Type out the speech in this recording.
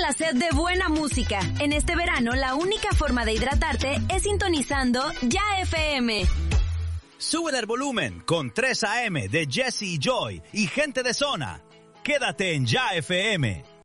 la sed de buena música. En este verano, la única forma de hidratarte es sintonizando Ya FM. Sube el volumen con 3 AM de Jesse y Joy y gente de zona. Quédate en Ya FM.